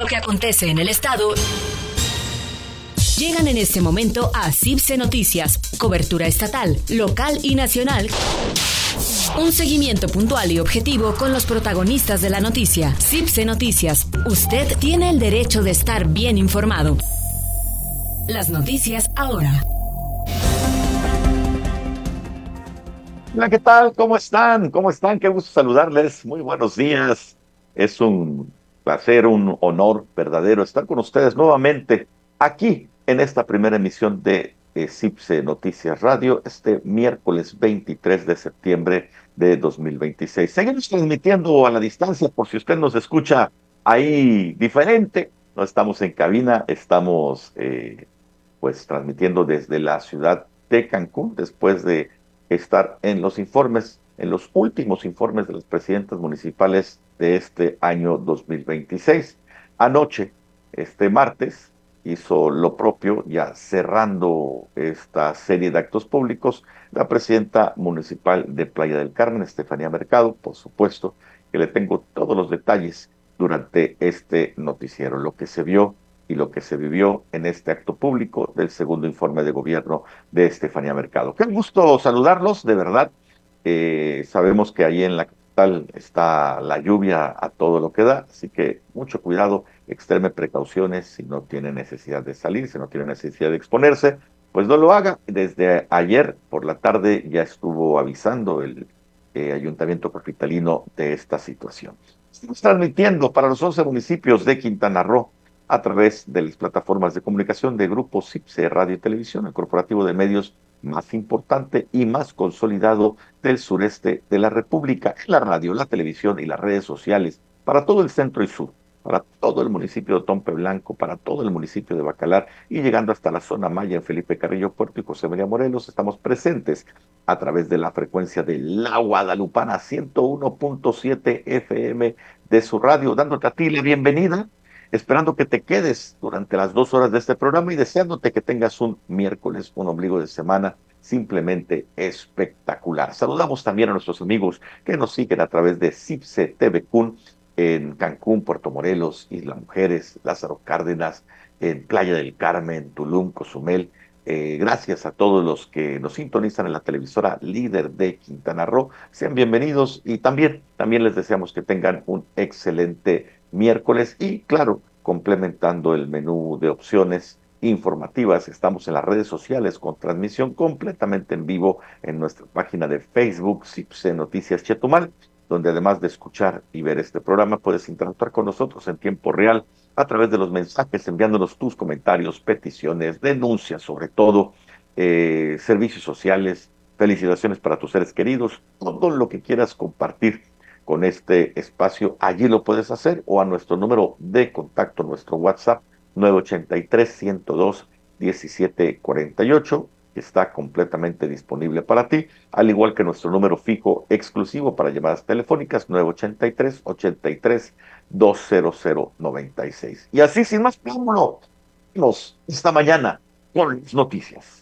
que acontece en el estado llegan en este momento a CIPSE Noticias, cobertura estatal, local y nacional. Un seguimiento puntual y objetivo con los protagonistas de la noticia. CIPSE Noticias. Usted tiene el derecho de estar bien informado. Las noticias ahora. Hola, ¿qué tal? ¿Cómo están? ¿Cómo están? Qué gusto saludarles. Muy buenos días. Es un placer, un honor verdadero estar con ustedes nuevamente aquí en esta primera emisión de CIPSE Noticias Radio, este miércoles 23 de septiembre de 2026. Seguimos transmitiendo a la distancia, por si usted nos escucha ahí diferente. No estamos en cabina, estamos pues transmitiendo desde la ciudad de Cancún, después de estar en los informes, en los últimos informes de las presidentas municipales de este año 2026. Anoche, este martes, hizo lo propio, ya cerrando esta serie de actos públicos, la presidenta municipal de Playa del Carmen, Estefanía Mercado, por supuesto, que le tengo todos los detalles durante este noticiero, lo que se vio y lo que se vivió en este acto público del segundo informe de gobierno de Estefanía Mercado. Qué gusto saludarlos, de verdad. Sabemos que ahí en la capital está la lluvia a todo lo que da, así que mucho cuidado, extreme precauciones si no tiene necesidad de salir, si no tiene necesidad de exponerse, pues no lo haga. Desde ayer por la tarde ya estuvo avisando el Ayuntamiento capitalino de esta situación. Estamos transmitiendo para los 11 municipios de Quintana Roo a través de las plataformas de comunicación de Grupo CIPSE Radio y Televisión, el corporativo de medios más importante y más consolidado del sureste de la República, en la radio, la televisión y las redes sociales, para todo el centro y sur, para todo el municipio de Tompe Blanco, para todo el municipio de Bacalar y llegando hasta la zona maya en Felipe Carrillo Puerto y José María Morelos. Estamos presentes a través de la frecuencia de La Guadalupana 101.7 FM de su radio, dándote a ti la bienvenida, esperando que te quedes durante las 2 horas de este programa y deseándote que tengas un miércoles, un ombligo de semana simplemente espectacular. Saludamos también a nuestros amigos que nos siguen a través de CIPSE TV Kun en Cancún, Puerto Morelos, Isla Mujeres, Lázaro Cárdenas, en Playa del Carmen, Tulum, Cozumel. Gracias a todos los que nos sintonizan en la televisora líder de Quintana Roo. Sean bienvenidos y también les deseamos que tengan un excelente miércoles y, claro, complementando el menú de opciones informativas, estamos en las redes sociales con transmisión completamente en vivo en nuestra página de Facebook, CIPSE Noticias Chetumal, donde además de escuchar y ver este programa, puedes interactuar con nosotros en tiempo real a través de los mensajes, enviándonos tus comentarios, peticiones, denuncias, sobre todo, servicios sociales, felicitaciones para tus seres queridos, todo lo que quieras compartir con este espacio, allí lo puedes hacer, o a nuestro número de contacto, nuestro WhatsApp, 983-102-1748, que está completamente disponible para ti, al igual que nuestro número fijo exclusivo para llamadas telefónicas, 983-83-20096. Y así, sin más preámbulo, vamos esta mañana con las noticias.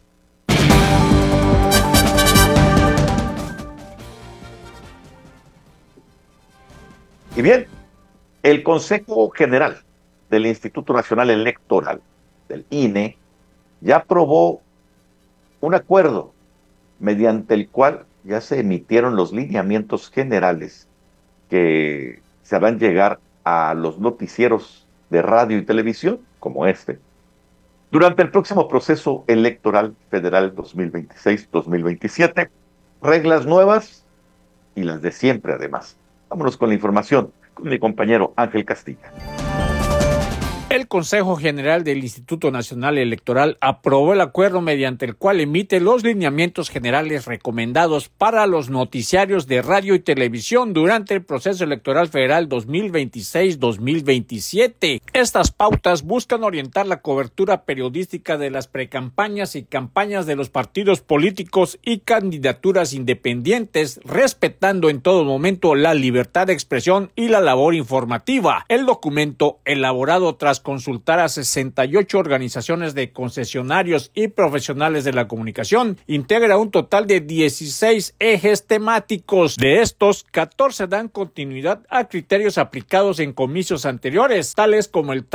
Y bien, el Consejo General del Instituto Nacional Electoral, del INE, ya aprobó un acuerdo mediante el cual ya se emitieron los lineamientos generales que se harán llegar a los noticieros de radio y televisión, como este, durante el próximo proceso electoral federal 2026-2027. Reglas nuevas y las de siempre, además. Vámonos con la información con mi compañero Ángel Castilla. El Consejo General del Instituto Nacional Electoral aprobó el acuerdo mediante el cual emite los lineamientos generales recomendados para los noticiarios de radio y televisión durante el proceso electoral federal 2026-2027. Estas pautas buscan orientar la cobertura periodística de las precampañas y campañas de los partidos políticos y candidaturas independientes, respetando en todo momento la libertad de expresión y la labor informativa. El documento, elaborado tras consultar a 68 organizaciones de concesionarios y profesionales de la comunicación, integra un total de 16 ejes temáticos. De estos, 14 dan continuidad a criterios aplicados en comicios anteriores, tales como el